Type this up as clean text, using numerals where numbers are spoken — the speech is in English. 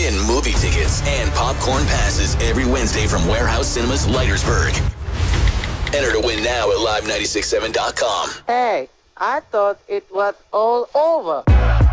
Win movie tickets and popcorn passes every Wednesday from Warehouse Cinemas, Leitersburg. Enter to win now at live967.com. Hey, I thought it was all over.